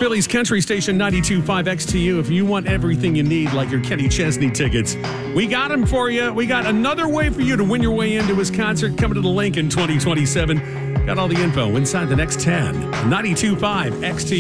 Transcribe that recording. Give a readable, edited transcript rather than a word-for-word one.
Philly's country station 92.5 XTU. If you want everything you need, like your Kenny Chesney tickets, we got them for you. We got another way for you to win your way into his concert coming to the Link in 2027. Got all the info inside the next 10. 92.5 XTU.